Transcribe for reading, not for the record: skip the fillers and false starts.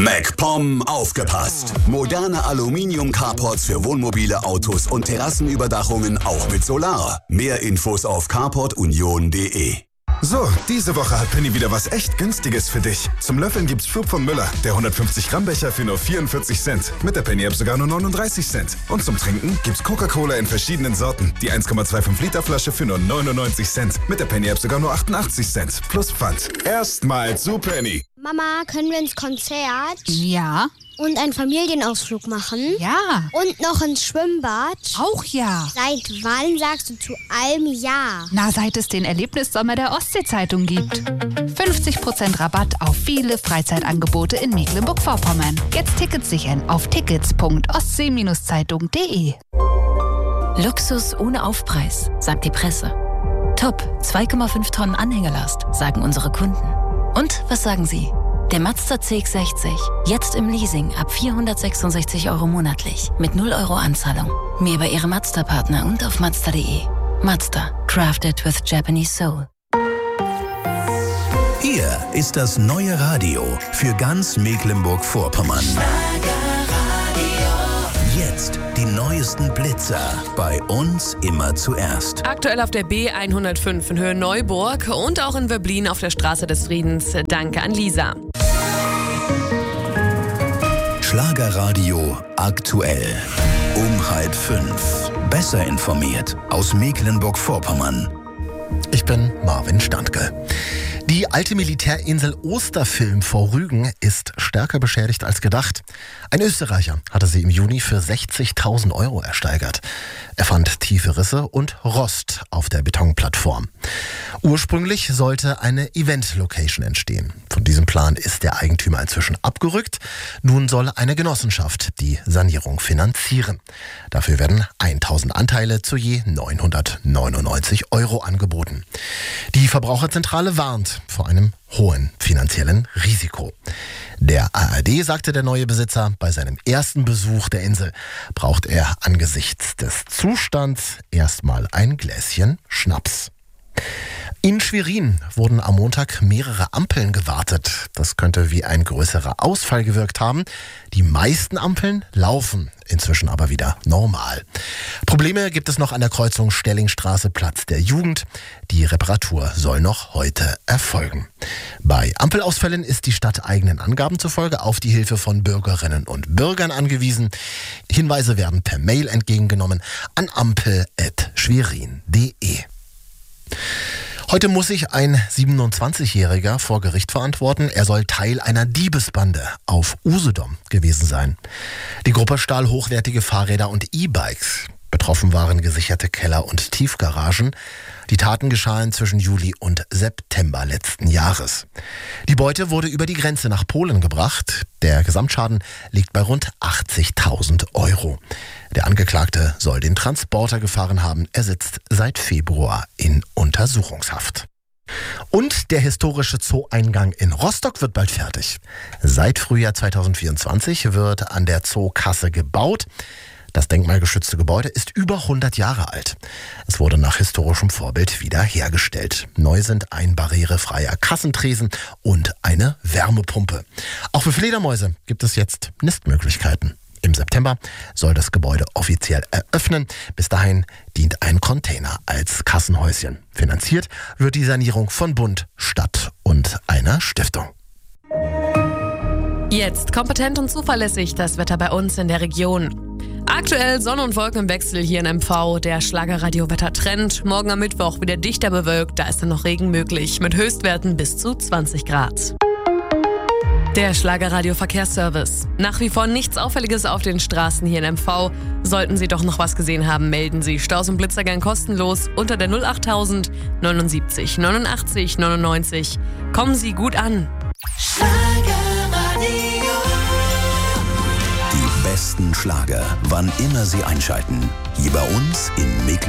MacPom aufgepasst. Moderne Aluminium-Carports für Wohnmobile, Autos und Terrassenüberdachungen auch mit Solar. Mehr Infos auf carportunion.de. So, diese Woche hat Penny wieder was echt Günstiges für dich. Zum Löffeln gibt's Schub von Müller, der 150 Gramm Becher für nur 44 Cent. Mit der Penny-App sogar nur 39 Cent. Und zum Trinken gibt's Coca-Cola in verschiedenen Sorten. Die 1,25 Liter Flasche für nur 99 Cent. Mit der Penny-App sogar nur 88 Cent. Plus Pfand. Erstmal zu Penny. Mama, können wir ins Konzert? Ja. Und einen Familienausflug machen? Ja. Und noch ins Schwimmbad? Auch ja. Seit wann sagst du zu allem ja? Na, seit es den Erlebnissommer der Ostsee-Zeitung gibt. 50% Rabatt auf viele Freizeitangebote in Mecklenburg-Vorpommern. Jetzt Tickets sichern auf tickets.ostsee-zeitung.de. Luxus ohne Aufpreis, sagt die Presse. Top, 2,5 Tonnen Anhängerlast, sagen unsere Kunden. Und was sagen Sie? Der Mazda CX-60, jetzt im Leasing ab 466 € monatlich, mit 0 € Anzahlung. Mehr bei Ihrem Mazda-Partner und auf Mazda.de. Mazda, crafted with Japanese soul. Hier ist das neue Radio für ganz Mecklenburg-Vorpommern. Jetzt die neuesten Blitzer. Bei uns immer zuerst. Aktuell auf der B105 in Höhe Neuburg und auch in Wöblin auf der Straße des Friedens. Danke an Lisa. Schlagerradio aktuell. Um 4:30. Besser informiert aus Mecklenburg-Vorpommern. Ich bin Marvin Standke. Die alte Militärinsel Osterfilm vor Rügen ist stärker beschädigt als gedacht. Ein Österreicher hatte sie im Juni für 60.000 € ersteigert. Er fand tiefe Risse und Rost auf der Betonplattform. Ursprünglich sollte eine Event-Location entstehen. Von diesem Plan ist der Eigentümer inzwischen abgerückt. Nun soll eine Genossenschaft die Sanierung finanzieren. Dafür werden 1.000 Anteile zu je 999 € angeboten. Die Verbraucherzentrale warnt vor einem hohen finanziellen Risiko. Der ARD sagte der neue Besitzer, bei seinem ersten Besuch der Insel braucht er angesichts des Zustands erstmal ein Gläschen Schnaps. In Schwerin wurden am Montag mehrere Ampeln gewartet. Das könnte wie ein größerer Ausfall gewirkt haben. Die meisten Ampeln laufen inzwischen aber wieder normal. Probleme gibt es noch an der Kreuzung Stellingstraße, Platz der Jugend. Die Reparatur soll noch heute erfolgen. Bei Ampelausfällen ist die Stadt eigenen Angaben zufolge auf die Hilfe von Bürgerinnen und Bürgern angewiesen. Hinweise werden per Mail entgegengenommen an ampel@schwerin.de. Heute muss sich ein 27-Jähriger vor Gericht verantworten. Er soll Teil einer Diebesbande auf Usedom gewesen sein. Die Gruppe stahl hochwertige Fahrräder und E-Bikes. Betroffen waren gesicherte Keller- und Tiefgaragen. Die Taten geschahen zwischen Juli und September letzten Jahres. Die Beute wurde über die Grenze nach Polen gebracht. Der Gesamtschaden liegt bei rund 80.000 €. Der Angeklagte soll den Transporter gefahren haben. Er sitzt seit Februar in Untersuchungshaft. Und der historische Zoo-Eingang in Rostock wird bald fertig. Seit Frühjahr 2024 wird an der Zookasse gebaut. Das denkmalgeschützte Gebäude ist über 100 Jahre alt. Es wurde nach historischem Vorbild wiederhergestellt. Neu sind ein barrierefreier Kassentresen und eine Wärmepumpe. Auch für Fledermäuse gibt es jetzt Nistmöglichkeiten. Im September soll das Gebäude offiziell eröffnen. Bis dahin dient ein Container als Kassenhäuschen. Finanziert wird die Sanierung von Bund, Stadt und einer Stiftung. Jetzt kompetent und zuverlässig das Wetter bei uns in der Region. Aktuell Sonne und Wolken im Wechsel hier in MV. Der Schlagerradio-Wettertrend. Morgen am Mittwoch wieder dichter bewölkt. Da ist dann noch Regen möglich. Mit Höchstwerten bis zu 20 Grad. Der Schlagerradio-Verkehrsservice. Nach wie vor nichts Auffälliges auf den Straßen hier in MV. Sollten Sie doch noch was gesehen haben, melden Sie. Staus und Blitzer gern kostenlos unter der 08000 79 89 99. Kommen Sie gut an. Die besten Schlager, wann immer Sie einschalten. Hier bei uns in Mecklenburg.